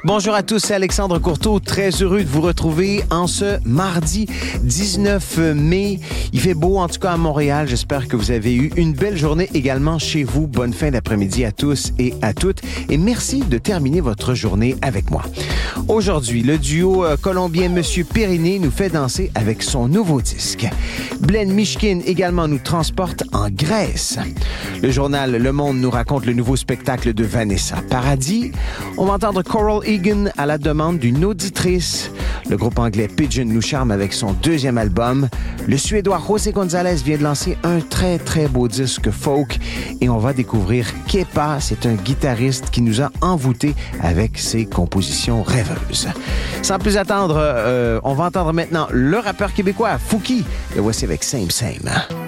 Bonjour à tous, c'est Alexandre Courteau. Très heureux de vous retrouver en ce mardi 19 mai. Il fait beau, en tout cas à Montréal. J'espère que vous avez eu une belle journée également chez vous. Bonne fin d'après-midi à tous et à toutes. Et merci de terminer votre journée avec moi. Aujourd'hui, le duo colombien Monsieur Periné nous fait danser avec son nouveau disque. Blen Mishkin également nous transporte en Grèce. Le journal Le Monde nous raconte le nouveau spectacle de Vanessa Paradis. On va entendre Coral Egan à la demande d'une auditrice. Le groupe anglais Pigeon nous charme avec son deuxième album. Le Suédois José González vient de lancer un très, très beau disque folk. Et on va découvrir Kepa. C'est un guitariste qui nous a envoûtés avec ses compositions rêveuses. Sans plus attendre, on va entendre maintenant le rappeur québécois Fouki. Le voici avec Same Same.